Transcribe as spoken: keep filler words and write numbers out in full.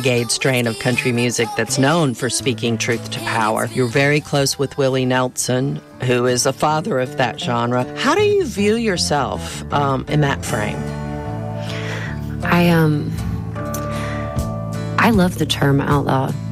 renegade strain of country music that's known for speaking truth to power. You're very close with Willie Nelson, who is a father of that genre. How do you view yourself um, in that frame? I um, I love the term outlaw.